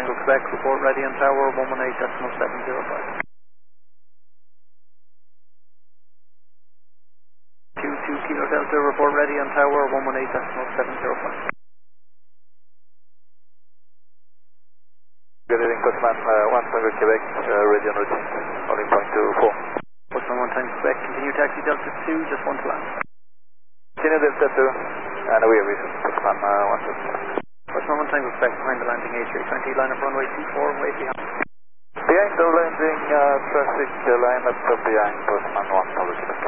Tango Quebec, report ready on tower 118.705. 22 Kilo Delta, report ready on tower 118.705. Good evening, Postman 1 Tango Quebec, ready on route, holding point 24. Postman 1 Tango Quebec, continue taxi Delta 2, just 1 to land. Continue Delta 2, and away with Postman 1 Postman 1 Tango Quebec, behind the landing A320, line up runway 24, wait behind. Behind the landing, traffic line up behind Postman 1 Tango Quebec.